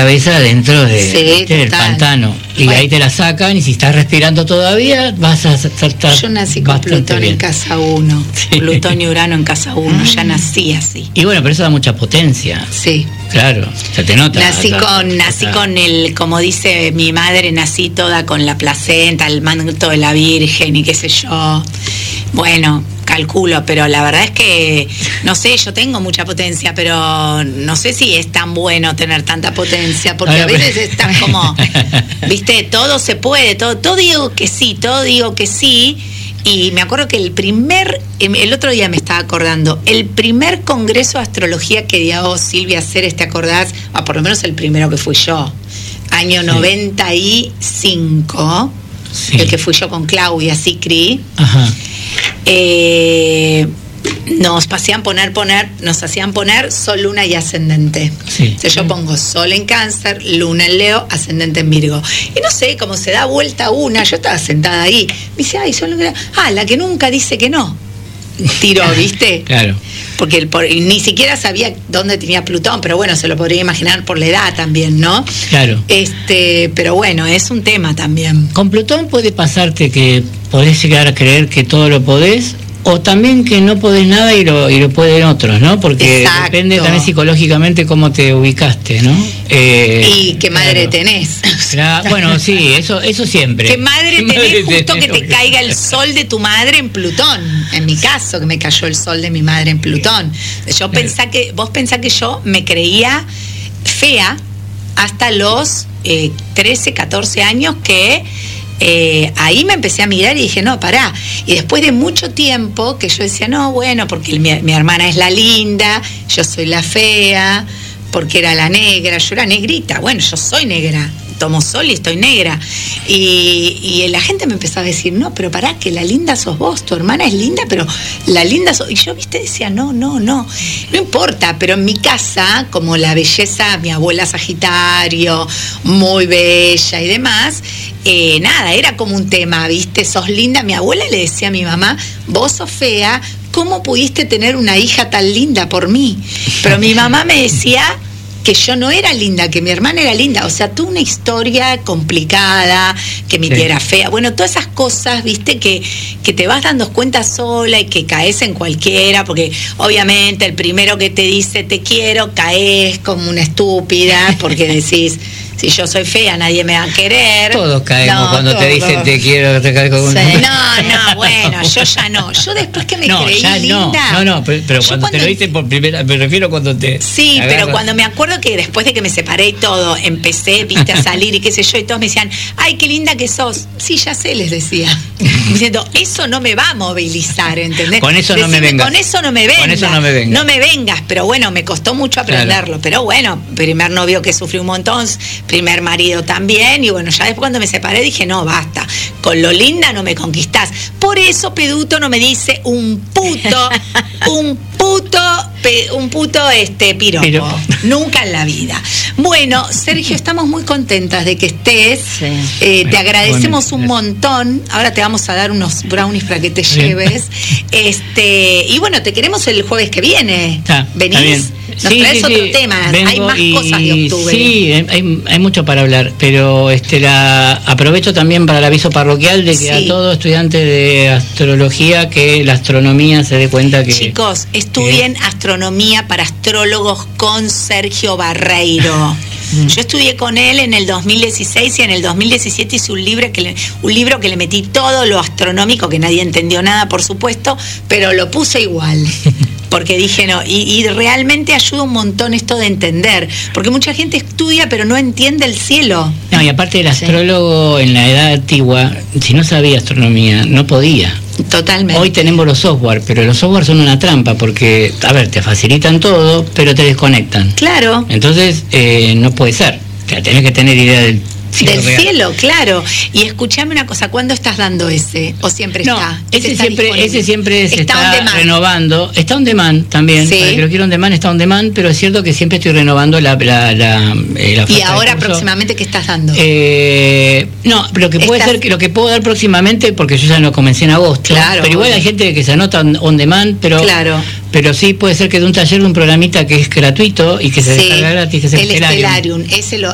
cabeza dentro del total. pantano. Y Bueno. ahí te la sacan, y si estás respirando todavía, vas a estar. Yo nací con Plutón bien en casa 1, Sí. Plutón y Urano en casa 1, ya nací así. Y bueno, pero eso da mucha potencia. Sí. Claro, se te nota. Nací con el, como dice mi madre, nací toda con la placenta, el manto de la Virgen y qué sé yo. Bueno, calculo, pero la verdad es que, no sé, yo tengo mucha potencia, pero no sé si es tan bueno tener tanta potencia, porque a veces estás como, viste, todo se puede, todo digo que sí, y me acuerdo que el otro día me estaba acordando, el primer congreso de astrología que dio Silvia Ceres, ¿te acordás? Por lo menos el primero que fui yo, año 95, Sí. el que fui yo con Claudia Sicri. Ajá. Nos hacían poner Sol, Luna y Ascendente. Sí. Entonces yo pongo Sol en Cáncer, Luna en Leo, Ascendente en Virgo. Y no sé cómo se da vuelta una, yo estaba sentada ahí. Me dice, ay, Sol, Luna. La que nunca dice que no. Tiró, ¿viste? Claro. Porque ni siquiera sabía dónde tenía Plutón, pero bueno, se lo podría imaginar por la edad también, ¿no? Claro. Pero bueno, es un tema también. Con Plutón puede pasarte que podés llegar a creer que todo lo podés, o también que no podés nada y lo pueden otros, ¿no? Porque Exacto. depende también psicológicamente cómo te ubicaste, ¿no? Y qué madre tenés. Bueno, sí, eso siempre. ¿Qué madre tenés justo que te caiga el sol de tu madre en Plutón? En mi caso, que me cayó el sol de mi madre en Plutón. Vos pensás que yo me creía fea hasta los 13, 14 años que ahí me empecé a mirar y dije, no, pará. Y después de mucho tiempo que yo decía, no, bueno, porque mi hermana es la linda, yo soy la fea, porque era la negra, yo era negrita, bueno, yo soy negra, tomo sol y estoy negra. Y la gente me empezó a decir, no, pero pará, que la linda sos vos, tu hermana es linda, pero la linda sos... Y yo, viste, decía, no importa, pero en mi casa, como la belleza, mi abuela Sagitario, muy bella y demás, nada, era como un tema, viste, sos linda. Mi abuela le decía a mi mamá, vos sos fea, ¿cómo pudiste tener una hija tan linda por mí? Pero mi mamá me decía que yo no era linda, que mi hermana era linda, o sea, tuve una historia complicada, que mi tía era fea, bueno, todas esas cosas, viste, que te vas dando cuenta sola y que caes en cualquiera, porque obviamente el primero que te dice te quiero, caes como una estúpida, porque decís, si yo soy fea nadie me va a querer. Todos caemos cuando te dicen te quiero, te caigo con No, bueno, yo ya no. Yo después que me creí linda. No, pero cuando te lo dicen por primera, me refiero cuando te... Sí, pero cuando me acuerdo que después de que me separé y todo, empecé, viste, a salir y qué sé yo, y todos me decían, ay, qué linda que sos. Sí, ya sé, les decía. Diciendo, eso no me va a movilizar, ¿entendés? Con eso no me vengas. Con eso no me vengas. Con eso no me vengas. No me vengas, pero bueno, me costó mucho aprenderlo. Claro. Pero bueno, primer novio que sufrí un montón, primer marido también, y bueno, ya después cuando me separé dije, no, basta, con lo linda no me conquistás. Por eso Peduto no me dice un puto piropo. Nunca en la vida. Bueno, Sergio, estamos muy contentas de que estés. Sí. Te agradecemos un montón. Ahora te vamos a dar unos brownies para que te lleves. Y bueno, te queremos el jueves que viene. ¿Venís? Nos traes otro tema. Hay más cosas de octubre. Sí, hay mucho para hablar, pero aprovecho también para el aviso parroquial de que a todo estudiante de astrología que la astronomía se dé cuenta que... Chicos, estudien astronomía para astrólogos con Sergio Barreiro. Yo estudié con él en el 2016 y en el 2017 hice un libro que le metí todo lo astronómico, que nadie entendió nada, por supuesto, pero lo puse igual. Porque dije, no, y realmente ayuda un montón esto de entender, porque mucha gente estudia pero no entiende el cielo. No, y aparte el astrólogo en la edad antigua, si no sabía astronomía, no podía. Totalmente. Hoy tenemos los software, pero los software son una trampa, porque, a ver, te facilitan todo, pero te desconectan. Claro. Entonces, no puede ser. O sea, tenés que tener idea del cielo, claro. Y escuchame una cosa, ¿cuándo estás dando ese? ¿O siempre está? Ese siempre se está renovando. Está on demand también. Sí. Para que lo quiera on demand, está on demand, pero es cierto que siempre estoy renovando la ¿Y ahora próximamente qué estás dando? No, pero lo que puedo dar próximamente, porque yo ya lo comencé en agosto. Claro. Pero igual hay gente que se anota on demand, pero... Claro. Pero sí puede ser que de un taller, de un programita que es gratuito y que se descarga gratis, que es el Stellarium. Ese